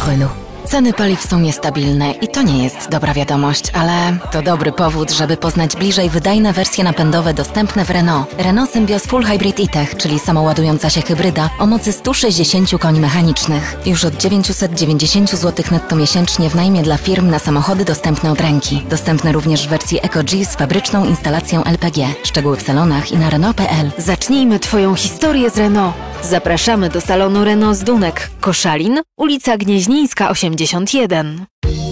Renault. Ceny paliw są niestabilne i to nie jest dobra wiadomość, ale to dobry powód, żeby poznać bliżej wydajne wersje napędowe dostępne w Renault. Renault Symbioz Full Hybrid e-Tech, czyli samoładująca się hybryda o mocy 160 koni mechanicznych. Już od 990 zł netto miesięcznie w najmie dla firm na samochody dostępne od ręki. Dostępne również w wersji Eco-G z fabryczną instalacją LPG. Szczegóły w salonach i na Renault.pl. Zacznijmy Twoją historię z Renault. Zapraszamy do salonu Renault z Dunek, Koszalin, ulica Gnieźnieńska 81.